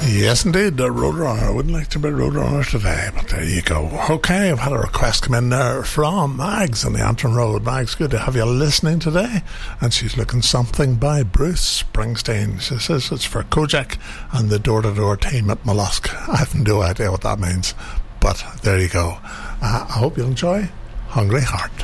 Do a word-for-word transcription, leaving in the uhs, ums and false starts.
Yes, indeed, the Roadrunner. I wouldn't like to be Roadrunner today, but there you go. Okay, I've had a request come in there from Mags on the Antrim Road. Mags, good to have you listening today. And she's looking something by Bruce Springsteen. She says it's for Kojak and the door-to-door team at Mollusk. I have no idea what that means, but there you go. Uh, I hope you'll enjoy Hungry Heart.